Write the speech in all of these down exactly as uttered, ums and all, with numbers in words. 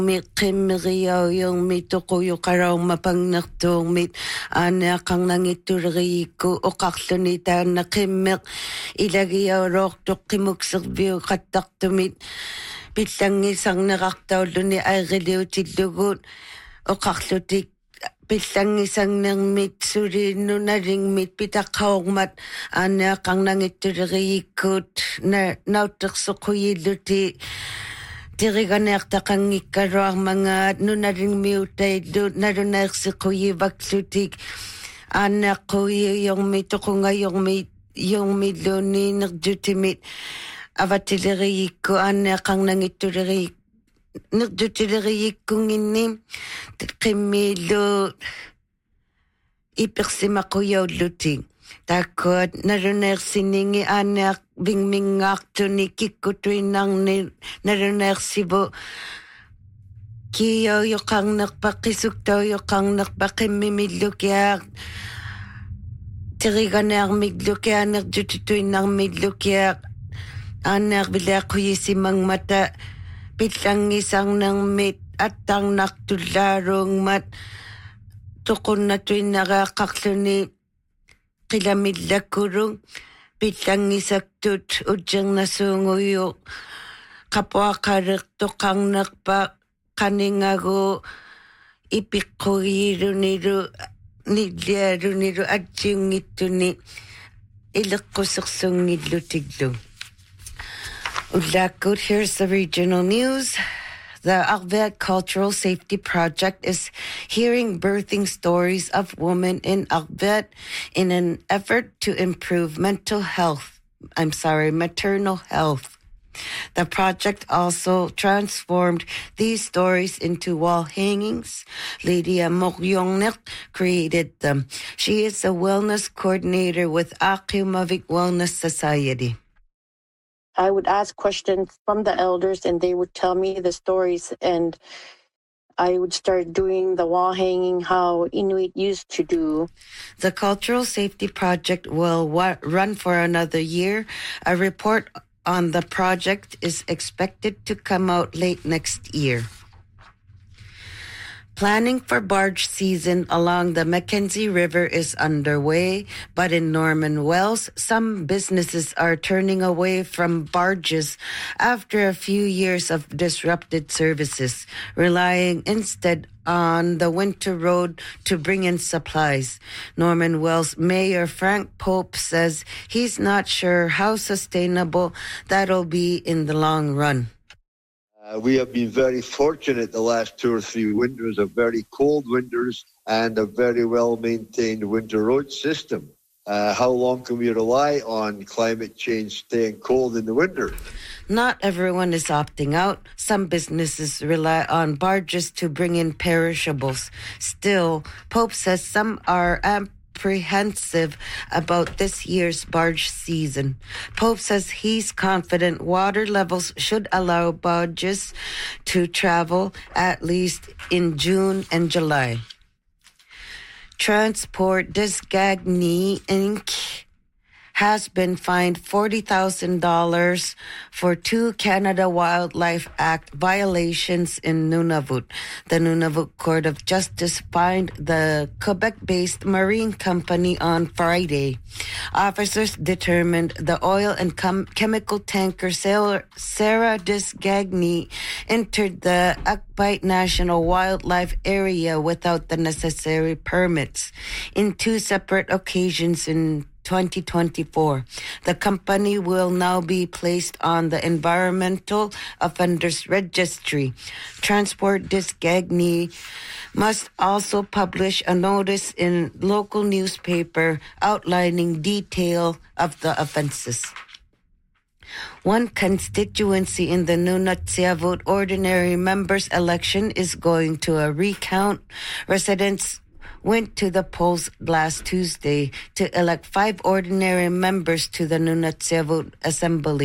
mi qimmiria yung mi tokuyo karaw mapangnertong mit ane kang nangituriku o kaklunita na qimmik ilagiya roqtok qimukserbiu qattartumit pillangisang naqartauluni aigiliutillugut o kaklutik pillangisang nermit sulinunaringmit pitaqaugmat ane kang nangituriikut na nautersuquyilluti Tiriganertaqanngikkaruar mga nunaringmiutailut narunaersiquyivaklutik aaneqquyi yormi toqungayormi yormi luni nerjutimit avatileriikku aaneqarnangittuleri nerjutileriikkunginni qimmiillu ipersimaquyaullutik Takot narunersiningi anak bingmingartuni kikkutuinarni narunersibu kiyo yoqarnerpa qisuktau yoqarnerpa qimmimillukiaq tiriganearmillukia nerjutituinarmillukiaq aanearvilaaqquyisimangmata pillangisarnermit attarnartullaarungmat toqunnatuinnareaqarluni qilamillakkurung pillangisaktut ujernasuunguyu qapuaqareqtoqarnerpa qaningagu ipiqqugiruniru nilliaruniru atsiungittuni ileqqusersunngillutiglu Ullakut, here's the regional news. The Arvet Cultural Safety Project is hearing birthing stories of women in Arvet in an effort to improve mental health, I'm sorry, maternal health. The project also transformed these stories into wall hangings. Lydia Moryongnek created them. She is a wellness coordinator with Akimavik Wellness Society. I would ask questions from the elders and they would tell me the stories, and I would start doing the wall hanging how Inuit used to do. The Cultural Safety Project will wa- run for another year. A report on the project is expected to come out late next year. Planning for barge season along the Mackenzie River is underway, but in Norman Wells, some businesses are turning away from barges after a few years of disrupted services, relying instead on the winter road to bring in supplies. Norman Wells Mayor Frank Pope says he's not sure how sustainable that'll be in the long run. Uh, we have been very fortunate the last two or three winters of very cold winters and a very well-maintained winter road system. Uh, how long can we rely on climate change staying cold in the winter? Not everyone is opting out. Some businesses rely on barges to bring in perishables. Still, Pope says some are apprehensive about this year's barge season. Pope says he's confident water levels should allow barges to travel at least in June and July. Transport Disgagni Incorporated has been fined forty thousand dollars for two Canada Wildlife Act violations in Nunavut. The Nunavut Court of Justice fined the Quebec-based marine company on Friday. Officers determined the oil and com- chemical tanker Sarah, Sarah Disgagni entered the Akbite National Wildlife Area without the necessary permits in two separate occasions in twenty twenty-four. The company will now be placed on the Environmental Offenders Registry. Transport Disgagni must also publish a notice in local newspaper outlining detail of the offenses. One constituency in the Nunatsiavut ordinary members election is going to a recount. Residents went to the polls last Tuesday to elect five ordinary members to the Nunatsiavut Assembly.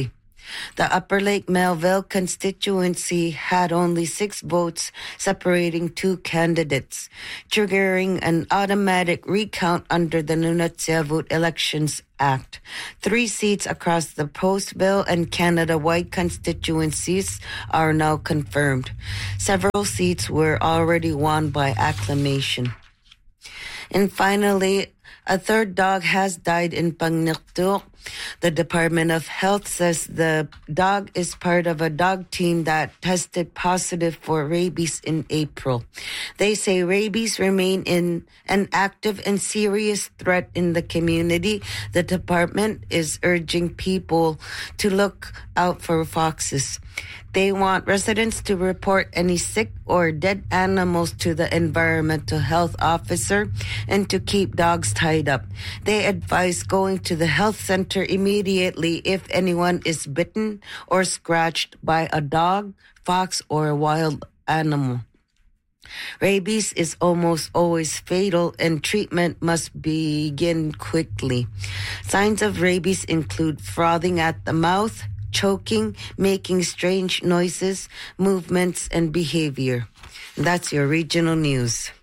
The Upper Lake Melville constituency had only six votes separating two candidates, triggering an automatic recount under the Nunatsiavut Elections Act. Three seats across the Postville and Canada-wide constituencies are now confirmed. Several seats were already won by acclamation. And finally, a third dog has died in Pangnirtuk. The Department of Health says the dog is part of a dog team that tested positive for rabies in April. They say rabies remain in an active and serious threat in the community. The department is urging people to look out for foxes. They want residents to report any sick or dead animals to the environmental health officer and to keep dogs tied up. They advise going to the health center immediately if anyone is bitten or scratched by a dog, fox, or a wild animal. Rabies is almost always fatal and treatment must begin quickly. Signs of rabies include frothing at the mouth, choking, making strange noises, movements, and behavior. That's your regional news.